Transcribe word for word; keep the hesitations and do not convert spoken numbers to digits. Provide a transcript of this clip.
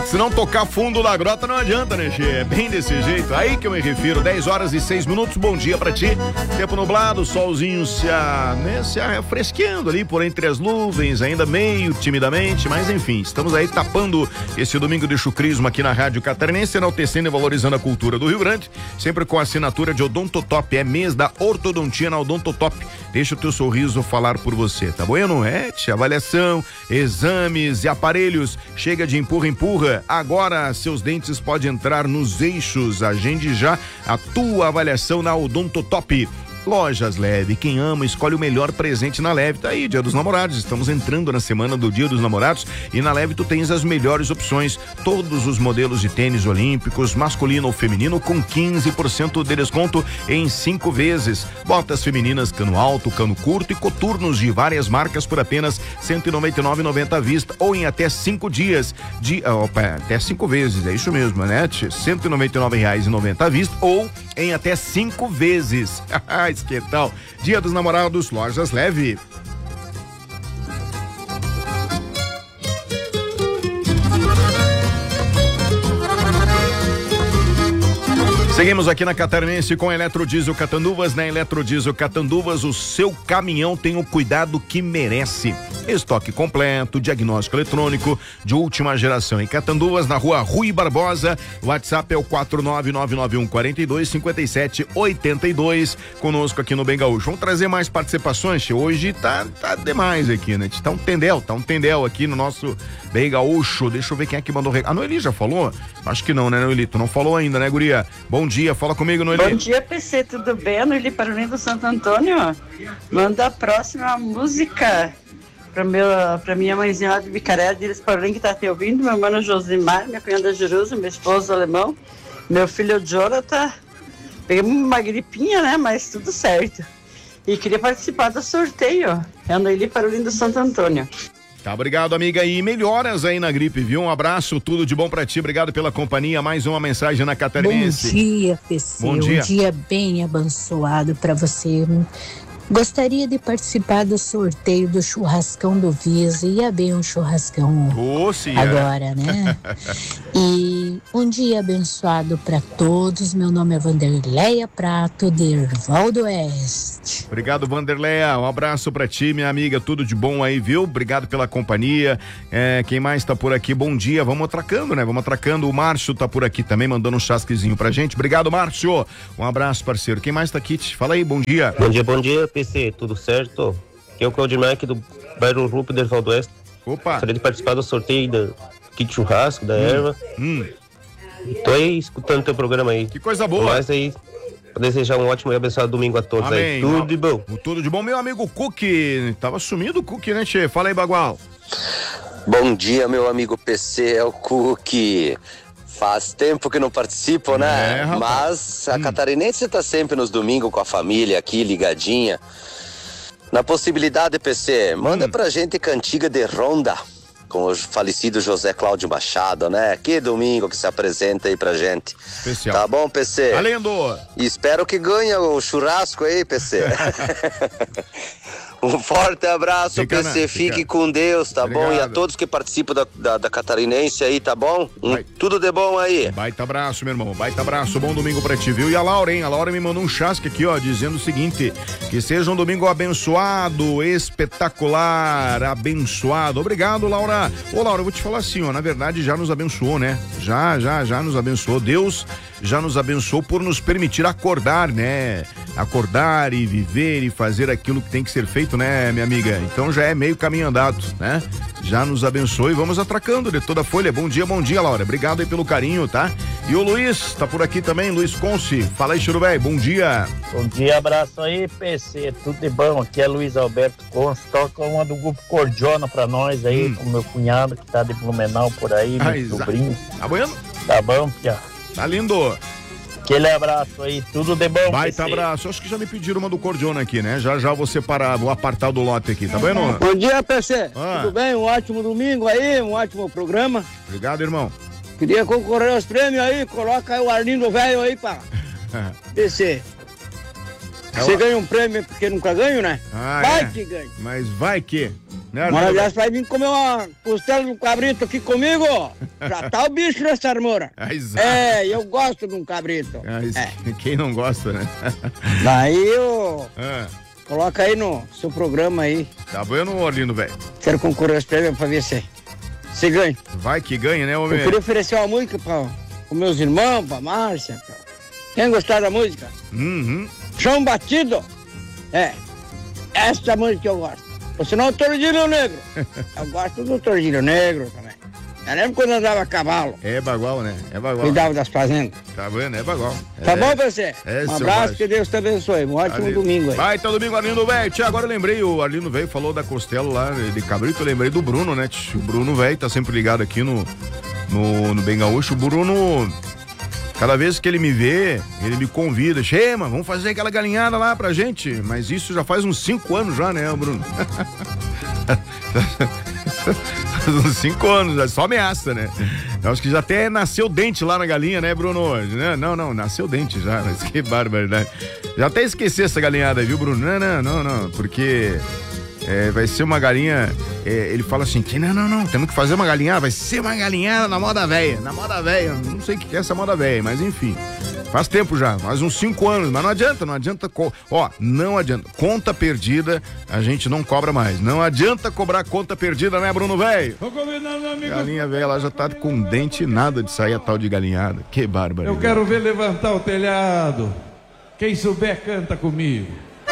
Se não tocar fundo da grota não adianta, né, Che? É bem desse jeito. Aí que eu me refiro. dez horas e seis minutos. Bom dia pra ti. Tempo nublado, solzinho se, a, né, se refresqueando ali por entre as nuvens, ainda meio timidamente, mas enfim, estamos aí tapando esse domingo de chucrismo aqui na Rádio Catarinense, enaltecendo e valorizando a cultura do Rio Grande, sempre com a assinatura de Odontotop. É mês da ortodontia na Odontotop. Deixa o teu sorriso falar por você, tá bueno? É, tia, avaliação, exames e aparelhos. Chega de empurra, empurra. Agora seus dentes podem entrar nos eixos. Agende já a tua avaliação na Odontotop. Lojas Leve, quem ama escolhe o melhor presente na Leve. Tá aí, Dia dos Namorados, estamos entrando na semana do Dia dos Namorados e na Leve tu tens as melhores opções, todos os modelos de tênis olímpicos, masculino ou feminino, com quinze por cento de desconto em cinco vezes. Botas femininas, cano alto, cano curto e coturnos de várias marcas por apenas cento e noventa e nove reais e noventa centavos à vista ou em até cinco dias de, opa, até cinco vezes, é isso mesmo, né? cento e noventa e nove reais e noventa centavos à vista ou em até cinco vezes. Que tal? Dia dos Namorados, Lojas Leve. Seguimos aqui na Catarinense com Eletrodiesel Catanduvas. Na Eletrodiesel Catanduvas, o seu caminhão tem o cuidado que merece. Estoque completo, diagnóstico eletrônico de última geração em Catanduvas, na rua Rui Barbosa. O WhatsApp é o quatro nove nove nove um quatro dois cinco sete oito dois. Conosco aqui no Bem Gaúcho. Vamos trazer mais participações. Hoje tá, tá demais aqui, né? Tá um tendel, tá um tendel aqui no nosso Bem Gaúcho. Deixa eu ver quem é que mandou recado. A Noeli já falou? Acho que não, né, Noeli? Tu não falou ainda, né, guria? Bom dia, fala comigo, Noeli. Bom dia, P C, tudo bem? Noeli Parolim do Santo Antônio. Manda a próxima música pra, meu, pra minha mãezinha lá de Bicaré, Diris Parolim, que tá te ouvindo, meu mano Josimar, minha cunhada Jerusa, meu esposo alemão, meu filho Jonathan. Pegamos uma gripinha, né, mas tudo certo. E queria participar do sorteio. É a Noeli Parolim do Santo Antônio. Tá, obrigado, amiga, e melhoras aí na gripe, viu? Um abraço, tudo de bom pra ti, obrigado pela companhia, mais uma mensagem na Catarinense. Bom dia, P C, bom dia. Um dia bem abençoado pra você. Gostaria de participar do sorteio do churrascão do Visa, ia bem um churrascão oh, sim, agora, é. né? E um dia abençoado para todos. Meu nome é Vanderleia Prato, de Erval do Oeste. Obrigado, Vanderleia, um abraço pra ti, minha amiga, tudo de bom aí, viu? Obrigado pela companhia. É, quem mais tá por aqui? Bom dia, vamos atracando, né? Vamos atracando. O Márcio tá por aqui também, mandando um chasquezinho pra gente. Obrigado, Márcio. Um abraço, parceiro. Quem mais tá aqui? Fala aí, bom dia. Bom dia, bom dia, P C, tudo certo? Aqui é o Claudimar aqui do bairro Rupo de Erval do Oeste. Opa! Gostaria de participar do sorteio da kit churrasco, da hum. erva. Hum. Tô aí escutando teu programa aí. Que coisa boa! Mas aí, pra desejar um ótimo e abençoado domingo a todos. Amém. Aí. Tudo de bom. Tudo de bom, meu amigo Cook. Tava sumido o Cook, né, Tchê? Fala aí, Bagual. Bom dia, meu amigo P C, é o Cook. Faz tempo que não participo, né? É, mas a hum. Catarinense tá sempre nos domingos com a família aqui, ligadinha. Na possibilidade, P C, manda hum. pra gente cantiga de Ronda, com o falecido José Cláudio Machado, né? Que domingo que se apresenta aí pra gente. Especial. Tá bom, P C? Valendo! E espero que ganhe o churrasco aí, P C. Um forte abraço, fica P C, na, fique fica. com Deus, tá Obrigado. bom? E a todos que participam da, da, da Catarinense aí, tá bom? Um, tudo de bom aí. Baita abraço, meu irmão, baita abraço, bom domingo pra ti, viu? E a Laura, hein? A Laura me mandou um chasque aqui, ó, dizendo o seguinte, que seja um domingo abençoado, espetacular, abençoado. Obrigado, Laura. Ô, Laura, eu vou te falar assim, ó, na verdade já nos abençoou, né? Já, já, já nos abençoou. Deus já nos abençoou por nos permitir acordar, né? Acordar e viver e fazer aquilo que tem que ser feito, né, minha amiga? Então já é meio caminho andado, né? Já nos abençoe e vamos atracando de toda a folha. Bom dia, bom dia, Laura. Obrigado aí pelo carinho, tá? E o Luiz, tá por aqui também, Luiz Conce. Fala aí, Churubé, bom dia. Bom dia, abraço aí, P C, tudo de bom. Aqui é Luiz Alberto Conce, toca uma do grupo Cordiona pra nós aí, hum. com meu cunhado que tá de Blumenau por aí, meu Ai, sobrinho. Tá bueno? Tá bom, Pia? Tá lindo. Aquele abraço aí, tudo de bom. Baita abraço. Acho que já me pediram uma do Cordiona aqui, né? Já já vou separar, vou apartar do lote aqui, tá vendo? Bom dia, P C. Ah. Tudo bem? Um ótimo domingo aí, um ótimo programa. Obrigado, irmão. Queria concorrer aos prêmios aí, coloca aí o Arlindo velho aí, pá. P C. Você ganha um prêmio porque nunca ganho, né? Ah, vai é. que ganha. Mas vai que. Né, Mas aliás, vai vir comer uma costela do cabrito aqui comigo. Já tá o bicho nessa armora. Ah, exato. É, eu gosto de um cabrito. Ah, isso- É. Quem não gosta, né? Daí eu... Ah, Coloca aí no seu programa aí. tá bueno, Orlino, velho. Quero concorrer aos prêmios pra ver se, se ganha. Vai que ganha, né, Eu homem? queria oferecer uma música para os meus irmãos, pra Márcia. Pra... Quem gostar da música? Uhum. Chão Batido. É. Essa música que eu gosto. Ou senão o Tordilho Negro. Eu gosto do Tordilho Negro também. Eu lembro quando andava a cavalo. É bagual, né? É bagual. Cuidava das fazendas. Tá vendo? É bagual. Tá é. bom, você? É, um seu abraço, Márcio. que Deus te abençoe. Um ótimo Valeu. domingo aí. Vai, tá domingo, Arlindo, velho. Tia, agora eu lembrei, o Arlindo, velho, falou da costela lá de cabrito, eu lembrei do Bruno, né? Tch, o Bruno, velho, tá sempre ligado aqui no, no, no Bem Gaúcho. O Bruno, cada vez que ele me vê, ele me convida. Chema, vamos fazer aquela galinhada lá pra gente. Mas isso já faz uns cinco anos já, né, Bruno? Faz uns cinco anos, é só ameaça, né? Eu acho que já até nasceu dente lá na galinha, né, Bruno? Né? Não, não, nasceu dente já, mas que barbaridade. Já até esqueci essa galinhada aí, viu, Bruno? Não, não, não, não, porque é, vai ser uma galinha, é, ele fala assim, que não, não, não, temos que fazer uma galinhada, vai ser uma galinhada na moda velha, na moda velha, não sei o que é essa moda velha, mas enfim. Faz tempo já, faz uns cinco anos, mas não adianta, não adianta, co- ó, não adianta, conta perdida a gente não cobra mais, não adianta cobrar conta perdida, né, Bruno, velho? Galinha velha, ela já tá com dente e nada de sair a tal de galinhada, que bárbaro. Eu quero ver levantar o telhado. Quem souber canta comigo.